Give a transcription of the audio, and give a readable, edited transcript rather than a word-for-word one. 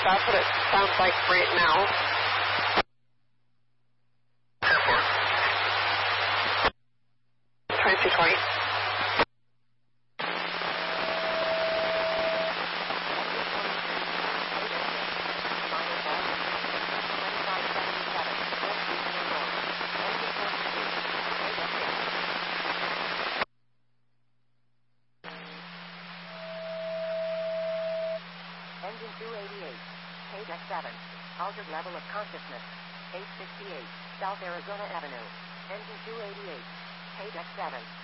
That's what it sounds like right now. Airport. 2220. Engine 288, KDEC 7, altered level of consciousness, 868, South Arizona Avenue. Engine 288, KDEC 7.